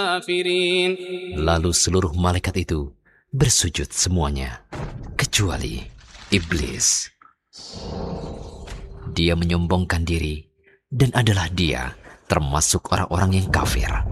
Lalu seluruh malaikat itu bersujud semuanya, kecuali iblis. Dia menyombongkan diri, dan adalah dia termasuk orang-orang yang kafir.